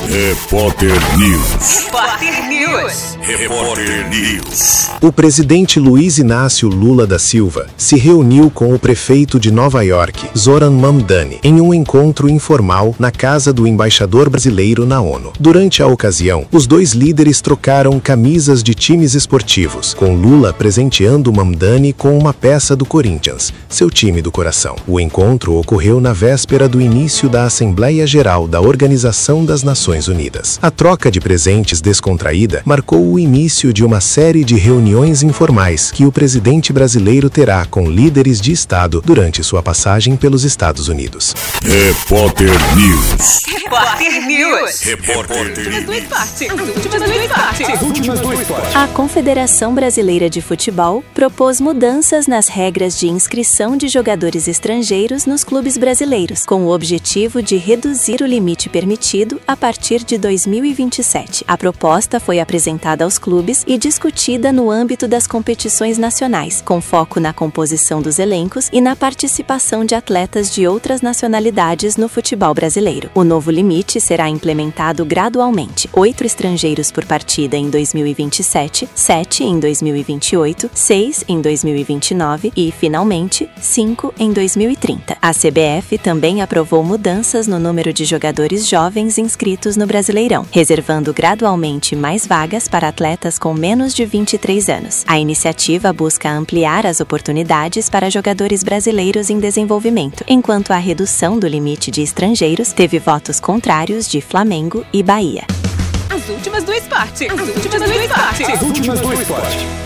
Repórter News. Repórter News. Repórter News. O presidente Luiz Inácio Lula da Silva se reuniu com o prefeito de Nova York, Zoran Mamdani, em um encontro informal na casa do embaixador brasileiro na ONU. Durante a ocasião, os dois líderes trocaram camisas de times esportivos, com Lula presenteando Mamdani com uma peça do Corinthians, seu time do coração. O encontro ocorreu na véspera do início da Assembleia Geral da Organização das Nações Unidas. A troca de presentes descontraída marcou o início de uma série de reuniões informais que o presidente brasileiro terá com líderes de Estado durante sua passagem pelos Estados Unidos. Repórter News. Repórter News. Repórter As últimas duas partes. A Confederação Brasileira de Futebol propôs mudanças nas regras de inscrição de jogadores estrangeiros nos clubes brasileiros, com o objetivo de reduzir o limite permitido a partir de 2027. A proposta foi apresentada aos clubes e discutida no âmbito das competições nacionais, com foco na composição dos elencos e na participação de atletas de outras nacionalidades no futebol brasileiro. O novo limite será implementado gradualmente: 8 estrangeiros por partida em 2027, 7 em 2028, 6 em 2029 e, finalmente, 5 em 2030. A CBF também aprovou mudanças no número de jogadores jovens inscritos no Brasileirão, reservando gradualmente mais vagas para atletas com menos de 23 anos. A iniciativa busca ampliar as oportunidades para jogadores brasileiros em desenvolvimento, enquanto a redução do limite de estrangeiros teve votos contrários de Flamengo e Bahia. As últimas duas partes. As últimas duas partes. As últimas duas partes.